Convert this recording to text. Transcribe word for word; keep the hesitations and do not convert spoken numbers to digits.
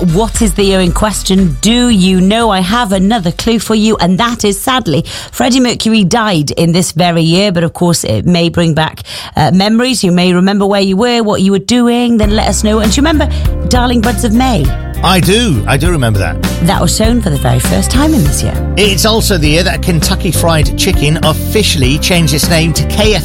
what is the year in question? Do you know? I have another clue for you, and that is, sadly, Freddie Mercury died in this very year, but of course it may bring back uh, memories. You may remember where you were, what you were doing, then let us know. And do you remember Darling Buds of May? I do. I do remember that. That was shown for the very first time in this year. It's also the year that Kentucky Fried Chicken officially changed its name to K F